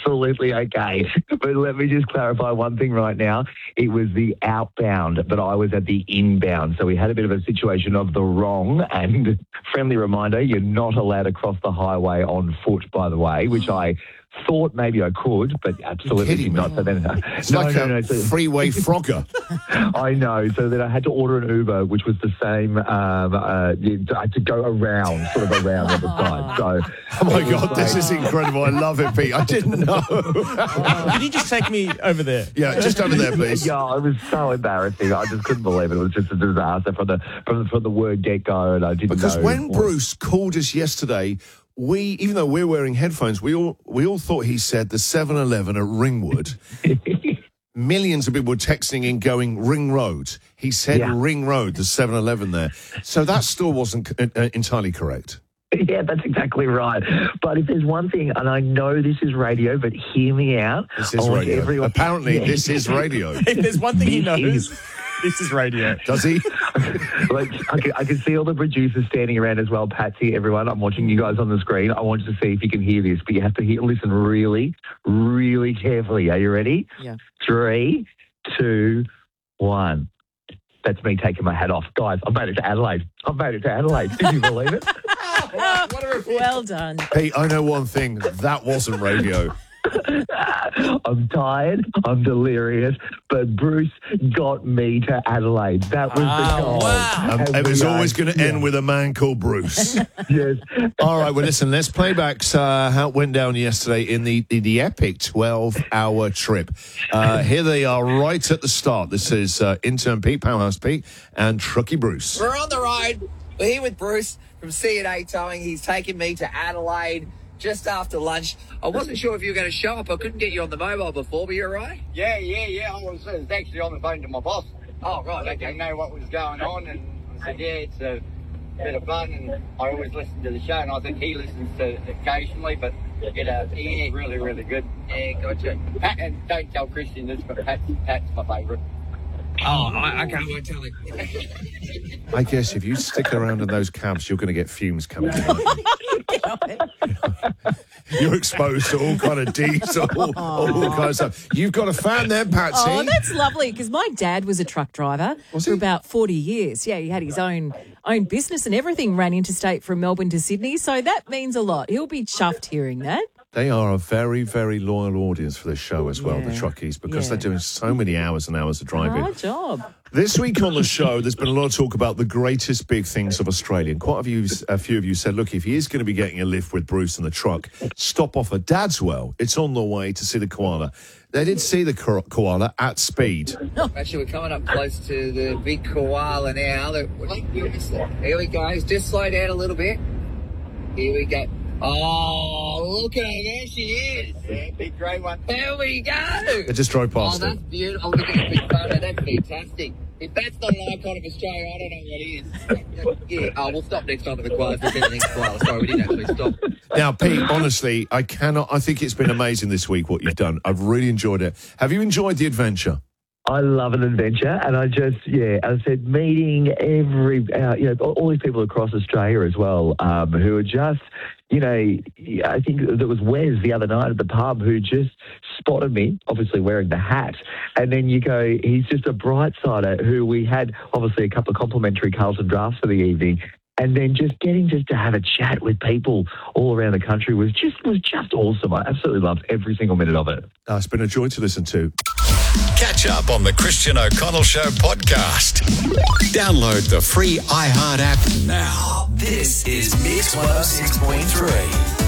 absolutely okay. But let me just clarify one thing right now. It was the outbound, but I was at the inbound. So we had a bit of a situation of the wrong. And friendly reminder, you're not allowed to cross the highway on foot, by the way, which I thought maybe I could, but absolutely not. So then, it's like a freeway frogger. I know. So then I had to order an Uber, which was the same. I had to go around, sort of around the other side. So, oh my God, this is incredible. I love it, Pete. I didn't know. Can you just take me over there? Yeah, just over there, please. Yeah, it was so embarrassing. I just couldn't believe it. It was just a disaster from the word get-go, and I didn't know. Because when Bruce called us yesterday, even though we're wearing headphones, we all thought he said the 7-Eleven at Ringwood. Millions of people were texting in going Ring Road. He said Ring Road, the 7-Eleven there. So that still wasn't entirely correct. Yeah, that's exactly right. But if there's one thing, and I know this is radio, but hear me out. This is radio. Apparently, this is radio. If there's one thing he knows, this is radio. Does he? Like, I can see all the producers standing around as well. Patsy, everyone, I'm watching you guys on the screen. I want you to see if you can hear this, but you have to listen really, really carefully. Are you ready? Yeah. 3, 2, 1. That's me taking my hat off. Guys, I've made it to Adelaide. Can you believe it? Well done. Pete, I know one thing. That wasn't radio. I'm tired, I'm delirious, but Bruce got me to Adelaide. That was the goal. Wow. It was always going to end with a man called Bruce. Yes. All right, well, listen, let's play back how it went down yesterday in the epic 12-hour trip. Here they are right at the start. This is intern Pete, Powerhouse Pete, and Truckee Bruce. We're on the road. We're here with Bruce from C&A Towing. He's taken me to Adelaide just after lunch. I wasn't sure if you were going to show up. I couldn't get you on the mobile before, but you're right. Yeah. I was actually on the phone to my boss. Oh, right, I okay. didn't know what was going on, and I said, it's a bit of fun, and I always listen to the show, and I think he listens to it occasionally, but he's really, really good. Yeah, gotcha. Pat, and don't tell Christian this, but Pat's my favourite. Oh, I can't wait to tell him. I guess if you stick around in those cabs, you're going to get fumes coming in. You're exposed to all kind of diesel, all kinds of stuff. You've got a fan there, Patsy. Oh, that's lovely, because my dad was a truck driver for about 40 years. Yeah, he had his own business and everything, ran interstate from Melbourne to Sydney, so that means a lot. He'll be chuffed hearing that. They are a very, very loyal audience for this show as well, the Truckies, because they're doing so many hours and hours of driving. Hard job. This week on the show, there's been a lot of talk about the greatest big things of Australia. And quite a few of you said, look, if he is going to be getting a lift with Bruce in the truck, stop off at Dadswell. It's on the way to see the koala. They did see the koala at speed. Actually, we're coming up close to the big koala now. Here we go. Just slow down a little bit. Here we go. Oh, look at her. There she is. Yeah, big grey one. There we go. They just drove past that's beautiful. Look at that big photo. That's fantastic. If that's not an icon of Australia, I don't know what is. Yeah. Oh, we'll stop next time to the koalas. Sorry, we didn't actually stop. Now, Pete, honestly, I think it's been amazing this week what you've done. I've really enjoyed it. Have you enjoyed the adventure? I love an adventure, and as I said, meeting all these people across Australia as well, who are just, I think there was Wes the other night at the pub who just spotted me, obviously wearing the hat, and then you go, he's just a bright sider who we had obviously a couple of complimentary Carlton drafts for the evening. And then just to have a chat with people all around the country was just awesome. I absolutely loved every single minute of it. It's been a joy to listen to. Catch up on the Christian O'Connell Show podcast. Download the free iHeart app now. This is Mix 106.3.